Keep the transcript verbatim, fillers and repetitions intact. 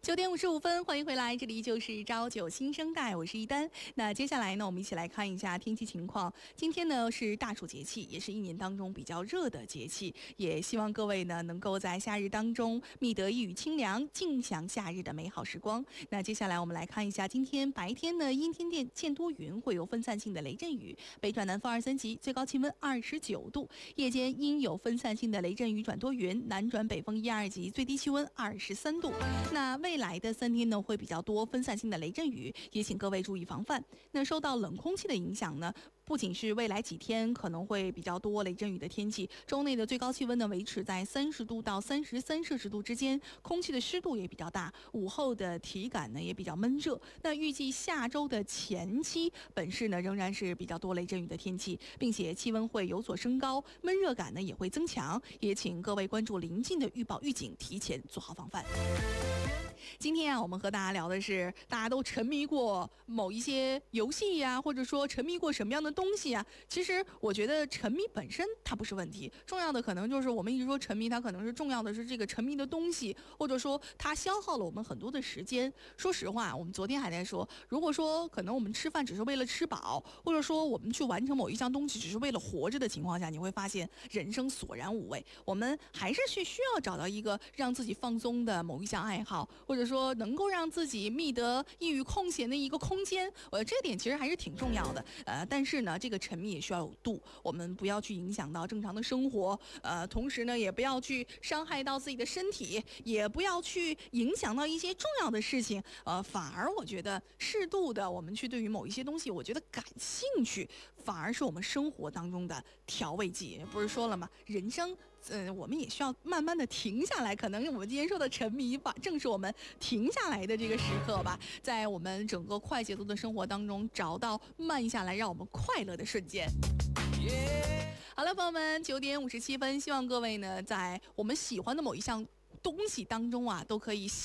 九点五十五分，欢迎回来，这里就是朝九新生代，我是一丹。那接下来呢，我们一起来看一下天气情况。今天呢是大暑节气，也是一年当中比较热的节气，也希望各位呢能够在夏日当中觅得一缕清凉，尽享夏日的美好时光。那接下来我们来看一下，今天白天呢阴天见见多云，会有分散性的雷阵雨，北转南风二三级，最高气温二十九度。夜间阴有分散性的雷阵雨转多云，南转北风一二级，最低气温二十三度。那未来的三天呢会比较多分散性的雷阵雨，也请各位注意防范。那受到冷空气的影响呢，不仅是未来几天可能会比较多雷阵雨的天气，周内的最高气温呢维持在三十度到三十三摄氏度之间，空气的湿度也比较大，午后的体感呢也比较闷热。那预计下周的前期本市呢仍然是比较多雷阵雨的天气，并且气温会有所升高，闷热感呢也会增强，也请各位关注临近的预报预警，提前做好防范。今天啊，我们和大家聊的是大家都沉迷过某一些游戏呀、啊，或者说沉迷过什么样的东西啊？其实我觉得沉迷本身它不是问题，重要的可能就是我们一直说沉迷，它可能是重要的是这个沉迷的东西，或者说它消耗了我们很多的时间。说实话，我们昨天还在说，如果说可能我们吃饭只是为了吃饱，或者说我们去完成某一项东西只是为了活着的情况下，你会发现人生索然无味。我们还是去需要找到一个让自己放松的某一项爱好，或者说能够让自己觅得一隅空闲的一个空间，呃，这点其实还是挺重要的。呃，但是呢，这个沉迷也需要有度，我们不要去影响到正常的生活，呃，同时呢，也不要去伤害到自己的身体，也不要去影响到一些重要的事情。呃，反而我觉得适度的，我们去对于某一些东西，我觉得感兴趣，反而是我们生活当中的调味剂。不是说了吗？人生。嗯，我们也需要慢慢的停下来，可能我们今天说的沉迷吧，正是我们停下来的这个时刻吧，在我们整个快节奏的生活当中，找到慢下来让我们快乐的瞬间。Yeah. 好了，朋友们，九点五十七分，希望各位呢，在我们喜欢的某一项东西当中啊，都可以喜